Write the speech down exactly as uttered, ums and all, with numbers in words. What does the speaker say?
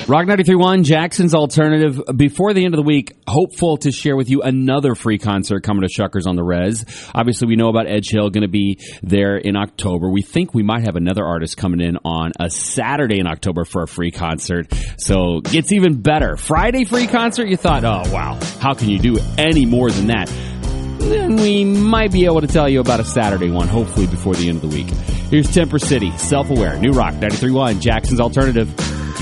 Rock ninety-three point one, Jackson's Alternative. Before the end of the week, hopeful to share with you another free concert coming to Shuckers on the Res. Obviously, we know about Edge Hill going to be there in October. We think we might have another artist coming in on a Saturday in October for a free concert. So it gets even better. Friday free concert, you thought, oh, wow, how can you do any more than that? Then we might be able to tell you about a Saturday one, hopefully before the end of the week. Here's Temper City, Self-Aware, New Rock ninety-three point one, Jackson's Alternative.